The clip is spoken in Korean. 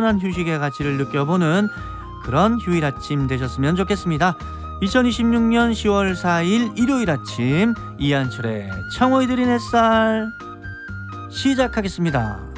시원한 휴식의 가치를 느껴보는 그런 휴일 아침 되셨으면 좋겠습니다. 2026년 10월 4일 일요일 아침 이한철의 청어이들인 햇살 시작하겠습니다.